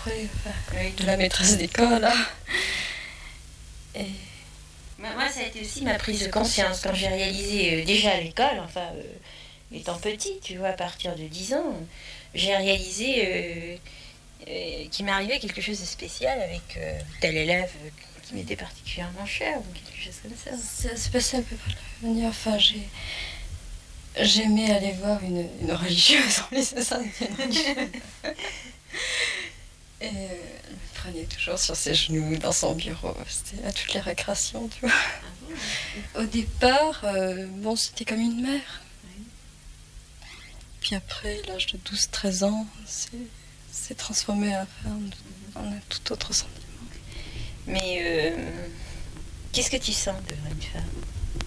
auprès Oui. de la maîtresse d'école. Là. Et Moi, ça a été aussi ma prise de conscience quand j'ai réalisé, déjà à l'école, enfin, étant petite, tu vois, à partir de 10 ans, j'ai réalisé qu'il m'arrivait quelque chose de spécial avec tel élève qui m'était particulièrement cher, ou quelque chose comme ça. c'est passé un peu par la manière. Enfin, j'aimais aller voir une religieuse en lycée Saint-Étienne. Et elle me prenait toujours sur ses genoux dans son bureau. C'était à toutes les récréations, tu vois. Au départ, bon, c'était comme une mère. Puis après, à l'âge de 12-13 ans, c'est transformé en un tout autre sentiment. Mais qu'est-ce que tu sens devant une femme ?